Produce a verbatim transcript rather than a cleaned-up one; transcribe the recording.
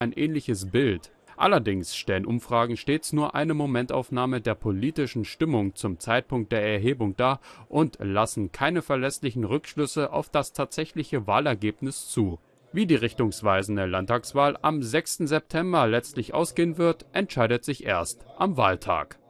ein ähnliches Bild. Allerdings stellen Umfragen stets nur eine Momentaufnahme der politischen Stimmung zum Zeitpunkt der Erhebung dar und lassen keine verlässlichen Rückschlüsse auf das tatsächliche Wahlergebnis zu. Wie die richtungsweisende Landtagswahl am sechsten September letztlich ausgehen wird, entscheidet sich erst am Wahltag.